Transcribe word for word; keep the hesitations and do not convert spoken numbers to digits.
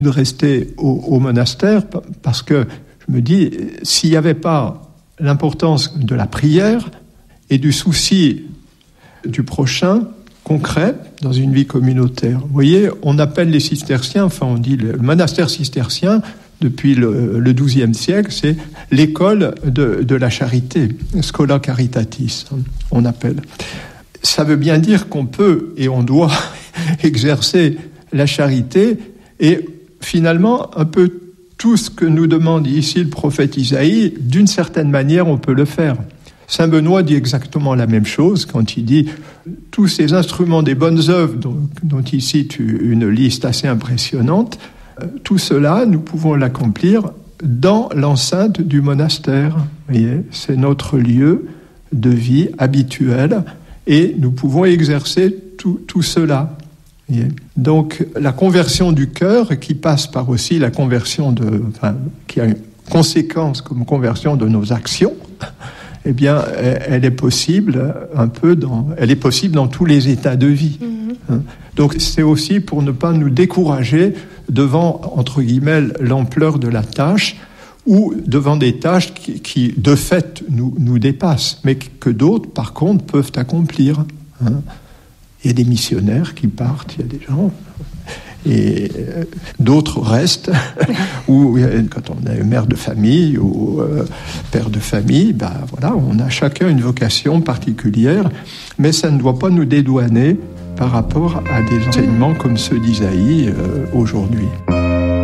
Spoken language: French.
de rester au, au monastère parce que je me dis, s'il n'y avait pas l'importance de la prière et du souci du prochain concret dans une vie communautaire. Vous voyez, on appelle les cisterciens, enfin on dit le monastère cistercien, depuis le, le douzième siècle, c'est l'école de, de la charité, Schola Caritatis, on appelle. Ça veut bien dire qu'on peut et on doit exercer la charité et finalement un peu tout ce que nous demande ici le prophète Isaïe, d'une certaine manière on peut le faire. Saint Benoît dit exactement la même chose quand il dit « Tous ces instruments des bonnes œuvres dont, dont il cite une liste assez impressionnante, tout cela, nous pouvons l'accomplir dans l'enceinte du monastère. » Vous voyez, c'est notre lieu de vie habituel et nous pouvons exercer tout, tout cela. Vous voyez. Donc la conversion du cœur qui passe par aussi la conversion de... Enfin, qui a une conséquence comme conversion de nos actions, eh bien, elle est possible un peu dans, elle est possible dans tous les états de vie. Mmh. Donc, c'est aussi pour ne pas nous décourager devant, entre guillemets, l'ampleur de la tâche ou devant des tâches qui, qui de fait, nous, nous dépassent, mais que d'autres, par contre, peuvent accomplir. Hein. Il y a des missionnaires qui partent, il y a des gens... Et d'autres restent, ou quand on est mère de famille ou euh, père de famille, ben voilà, on a chacun une vocation particulière, mais ça ne doit pas nous dédouaner par rapport à des enseignements comme ceux d'Isaïe euh, aujourd'hui.